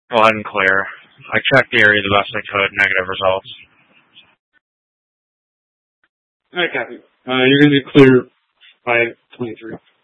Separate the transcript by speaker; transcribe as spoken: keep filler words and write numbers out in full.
Speaker 1: Go ahead and clear. I checked the area the best I could. Negative results.
Speaker 2: Alright, copy. Uh, you're going to be clear by twenty-three.